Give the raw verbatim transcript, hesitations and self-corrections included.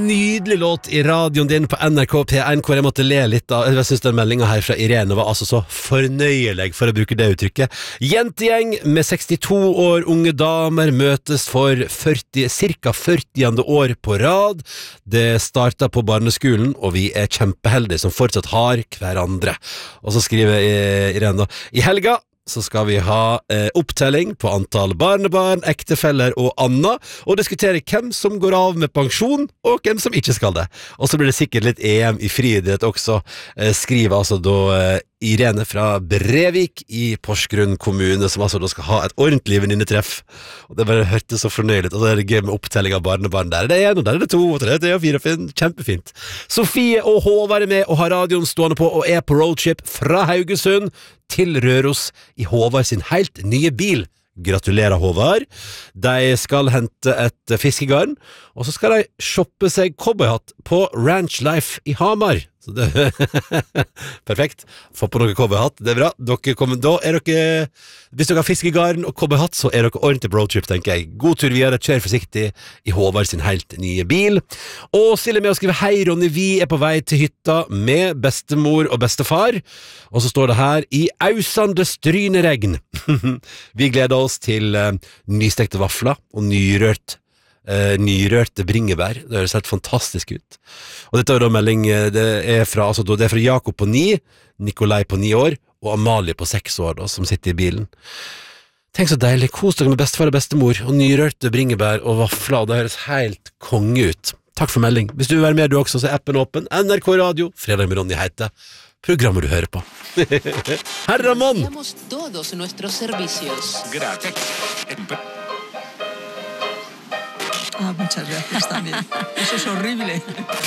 Nydelig låt I radioen din på N R K P en hvor jeg måtte le litt av. Jeg synes den meldingen her fra Irene var altså så fornøyelig, for å bruke det uttrykket. Jentegjeng med sekstito år unge damer møtes for førti, cirka førtiende år på rad. Det startet på barneskolen, og vi er kjempeheldige som fortsatt har hverandre. Og så skriver Irene da: I helga så skal vi ha eh, opptelling på antall barnebarn, ektefeller og Anna, og diskutere hvem som går av med pensjon, og hvem som ikke skal det. Og så blir det sikkert litt E M I friidrett også, eh, skriver altså da eh, Irene fra Brevik I Porsgrunn kommune, som altså da skal ha et ordentlig venninnetreff. Og det bare hørtes så fornøyelig ut, og så er det gøy med opptelling av barnebarn. Der er det en, og der er det to, og tre, tre, og fire, og fem. Kjempefint. Sofie og Håvard er med og har radioen stående på, og er på roadtrip fra Haugesund til Røros I Håvard sin helt nye bil. Gratulerer, Håvard. De skal hente et fiskegarn, og så skal de shoppe seg cowboyhatt på Ranch Life I Hamar. Så det perfekt. Få på noe cowboyhatt, det er bra. Dere kommer, da er dere, hvis dere har fiskegarn og cowboyhatt, så er dere ordentlig på roadtrip, tenker jeg. God tur videre, kjør forsiktig I Håvard sin helt nye bil. Og Silje med å skrive: Hei Ronny, vi er på vei til hytta med bestemor og bestefar. Og så står det her: I ausande stryneregn. Vi gleder oss til uh, nystekte vafler og nyrørt Uh, nyrørte bringebær. Det høres helt fantastisk ut. Og dette er da melding, det er fra, altså, det er fra Jakob på ni, Nikolai på ni år og Amalie på seks år da, som sitter I bilen. Tenk så deilig, kos dere med bestefar og bestemor og nyrørte bringebær og vafler. Det høres helt konge ut. Takk for melding. Hvis du vil være med du også, så er appen åpen. N R K Radio, Fredag med Ronny heter programmet du hører på. Herr Ramon! Todos nuestros servicios. Gracias. Ah, muchas gracias también. Eso es horrible.